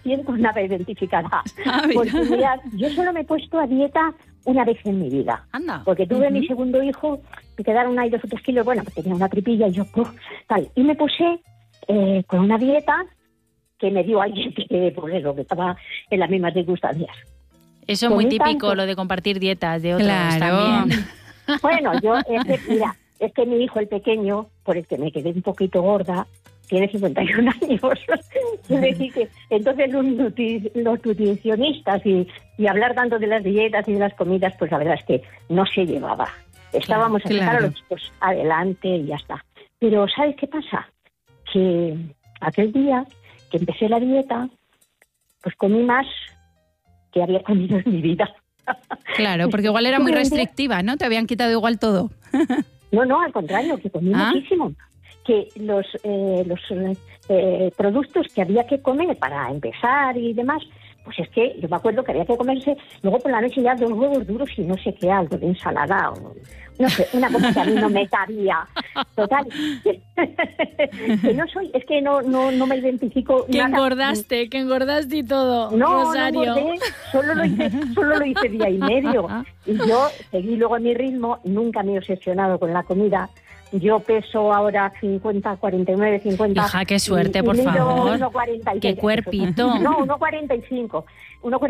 siento nada identificada. Mira. Porque mira, yo solo me he puesto a dieta una vez en mi vida. Anda. Porque tuve mi segundo hijo, me quedaron ahí 2 o 3 kilos, bueno, pues tenía una tripilla y yo, tal. Y me puse con una dieta que me dio alguien que, pues eso, que estaba en las mismas circunstancias. Eso es muy Comí típico, tanto. lo de compartir dietas de otros Claro. también. Bueno, mira, es que mi hijo, el pequeño, por el que me quedé un poquito gorda, tiene 51 años. Quiere decir que entonces los nutricionistas y hablar tanto de las dietas y de las comidas, pues la verdad es que no se llevaba. Estábamos a sacar a los chicos adelante y ya está. Pero ¿sabes qué pasa? Que aquel día que empecé la dieta, pues comí más que había comido en mi vida. Claro, porque igual era muy restrictiva, ¿no? Te habían quitado igual todo. No, al contrario, que comí muchísimo. Que los productos que había que comer para empezar y demás, pues es que yo me acuerdo que había que comerse luego por la noche ya 2 huevos duros y no sé qué, algo de ensalada o no sé, una cosa que a mí no me cabía. Total, que no soy, es que no me identifico Que nada. engordaste y todo, No, Rosario. no engordé, solo lo hice día y medio. Y yo seguí luego a mi ritmo, nunca me he obsesionado con la comida. Yo peso ahora 50, 49, 50. Hija, qué suerte, por mido favor. 1,46. Qué cuerpito. No, 1,45.